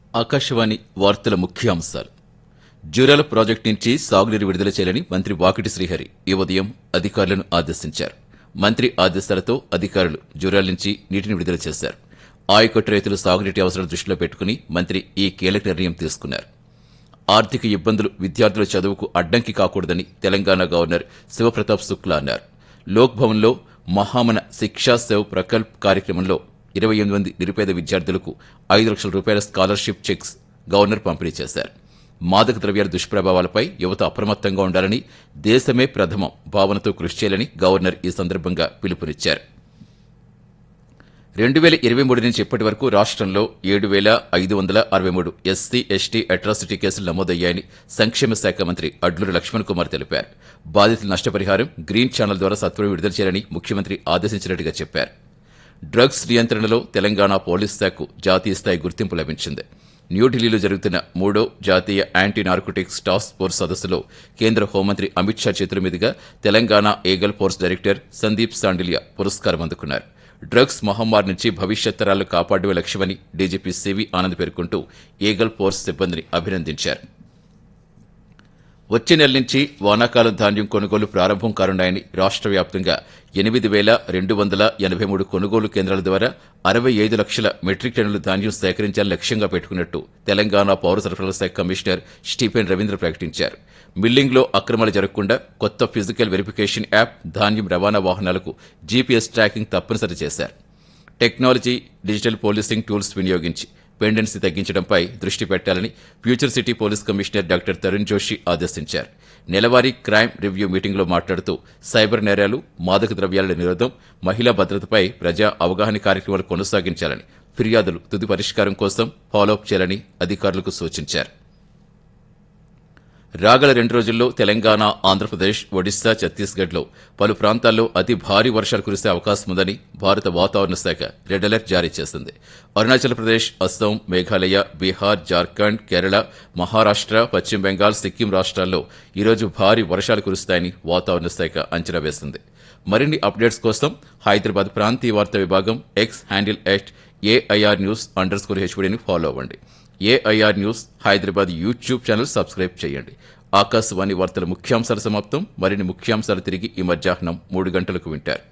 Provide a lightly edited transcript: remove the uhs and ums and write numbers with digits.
ఆకాశవాణి వార్తల ముఖ్యాంశాలు. జూరాల ప్రాజెక్టు నుంచి సాగునీరు విడుదల చేయాలని మంత్రి వాకిటి శ్రీహరి ఈ ఉదయం అధికారులను ఆదేశించారు. మంత్రి ఆదేశాలతో అధికారులు జూరాల నుంచి నీటిని విడుదల చేశారు. ఆయకట్టు రైతులు సాగునీటి అవసరాలు దృష్టిలో పెట్టుకుని మంత్రి ఈ కీలక నిర్ణయం తీసుకున్నారు. ఆర్థిక ఇబ్బందులు విద్యార్థుల చదువుకు అడ్డంకి కాకూడదని తెలంగాణ గవర్నర్ శివప్రతాప్ శుక్లా అన్నారు. లోక్ భవన్లో మహామన శిక్షా సేవ్ ప్రకల్ప్ కార్యక్రమంలో 28 మంది నిరుపేద విద్యార్థులకు 5 లక్షల రూపాయల స్కాలర్షిప్ చెక్స్ గవర్నర్ పంపిణీ చేశారు. మాదక ద్రవ్యాల దుష్ప్రభావాలపై యువత అప్రమత్తంగా ఉండాలని, దేశమే ప్రథమం భావనతో కృషి చేయాలని గవర్నర్ ఈ సందర్భంగా పిలుపునిచ్చారు. 2023 నుంచి ఇప్పటి వరకు రాష్టంలో 7,563 ఎస్సీ, ఎస్టీ అట్రాసిటీ కేసులు నమోదయ్యాయని సంక్షేమ శాఖ మంత్రి అడ్లూరి లక్ష్మణ్ కుమార్ తెలిపారు. బాధితుల నష్టపరిహారం గ్రీన్ ఛానల్ ద్వారా సత్వరం విడుదల చేయాలని ముఖ్యమంత్రి ఆదేశించినట్టుగా చెప్పారు. డ్రగ్స్ నియంత్రణలో తెలంగాణ పోలీస్ శాఖకు జాతీయ స్థాయి గుర్తింపు లభించింది. న్యూఢిల్లీలో జరుగుతున్న 3వ జాతీయ యాంటీ నార్కోటిక్స్ టాస్క్ ఫోర్స్ సదస్సులో కేంద్ర హోంమంత్రి అమిత్ షా చేతుల మీదుగా Telangana Eagle force director Sandeep Sandilya పురస్కారం అందుకున్నారు. డ్రగ్స్ మహమ్మారి నుంచి భవిష్యత్ తరాలను కాపాడమే లక్ష్యమని డీజీపీ సివి ఆనంద్ పేర్కొంటూ ఏగల్ ఫోర్స్ సిబ్బందిని అభినందించారు. వచ్చే నెల నుంచి వానాకాలం ధాన్యం కొనుగోలు ప్రారంభం కానున్నాయని రాష్ట్ర వ్యాప్తంగా 8,283 కొనుగోలు కేంద్రాల ద్వారా 65 లక్షల మెట్రిక్ టన్నుల ధాన్యం సేకరించాలని లక్ష్యంగా పెట్టుకున్నట్టు తెలంగాణ పౌర సరఫరాల శాఖ కమిషనర్ స్టీఫెన్ రవీంద్ర ప్రకటించారు. మిల్లింగ్లో అక్రమాలు జరగకుండా కొత్త ఫిజికల్ వెరిఫికేషన్ యాప్, ధాన్యం రవాణా వాహనాలకు జీపీఎస్ ట్రాకింగ్ తప్పనిసరి చేశారు. టెక్నాలజీ, డిజిటల్ పోలీసింగ్ టూల్స్ వినియోగించి పెండెన్సీ తగ్గించడంపై దృష్టి పెట్టాలని future city police commissioner doctor Tarun Joshi ఆదేశించారు. నెలవారీ క్రైమ్ రివ్యూ మీటింగ్లో మాట్లాడుతూ సైబర్ నేరాలు, మాదక ద్రవ్యాల నిరోధం, మహిళా భద్రతపై ప్రజా అవగాహన కార్యక్రమాలు కొనసాగించాలని, ఫిర్యాదులు తుది పరిష్కారం కోసం ఫాలోఅప్ చేయాలని అధికారులకు సూచించారు. రాగల 2 రోజుల్లో తెలంగాణ, ఆంధ్రప్రదేశ్, ఒడిశా, ఛత్తీస్గఢ్లో పలు ప్రాంతాల్లో అతి భారీ వర్షాలు కురిసే అవకాశం ఉందని భారత వాతావరణ శాఖ రెడ్ అలర్ట్ జారీ చేసింది. అరుణాచల్ ప్రదేశ్, అస్సాం, మేఘాలయ, బీహార్, జార్ఖండ్, కేరళ, మహారాష్ట్ర, పశ్చిమ బెంగాల్, సిక్కిం రాష్ట్రాల్లో ఈరోజు భారీ వర్షాలు కురుస్తాయని వాతావరణ శాఖ అంచనా వేసింది. మరిన్ని అప్డేట్స్ కోసం హైదరాబాద్ ప్రాంతీయ వార్తా విభాగం ఎక్స్ హ్యాండిల్ @AIR_News_HODని ఫాలో అవ్వండి. AIR news Hyderabad YouTube channel subscribe చేయండి. ఆకాశవాణి వార్తల ముఖ్యాంశాలు సమాప్తం. మరిన్ని ముఖ్యాంశాలు తిరిగి ఈ మధ్యాహ్నం 3 గంటలకు వింటారు.